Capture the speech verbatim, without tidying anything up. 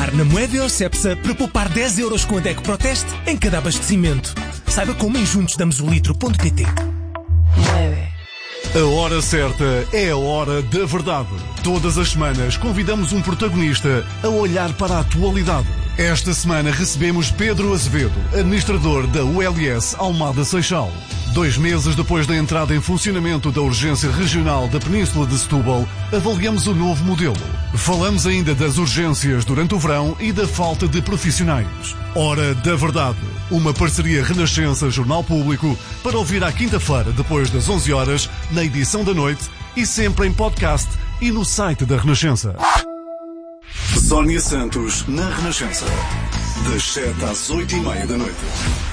Jogar na Moedas ou Cepsa para poupar dez euros com a DEC Proteste em cada abastecimento. Saiba como em juntos damos o litro ponto pt. A hora certa é a hora da verdade. Todas as semanas convidamos um protagonista a olhar para a atualidade. Esta semana recebemos Pedro Azevedo, administrador da U L S Almada Seixal. Dois meses depois da entrada em funcionamento da Urgência Regional da Península de Setúbal, avaliamos o novo modelo. Falamos ainda das urgências durante o verão e da falta de profissionais. Hora da Verdade, uma parceria Renascença Jornal Público para ouvir à quinta-feira, depois das onze horas, na edição da noite e sempre em podcast e no site da Renascença. Sónia Santos, na Renascença. Das sete às oito e meia da noite.